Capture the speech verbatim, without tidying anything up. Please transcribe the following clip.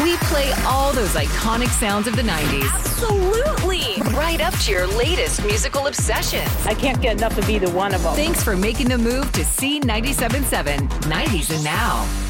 We play all those iconic sounds of the nineties. Absolutely. Right up to your latest musical obsessions. I can't get enough of either one of them. Thanks for making the move to C ninety-seven point seven, nineties and Now.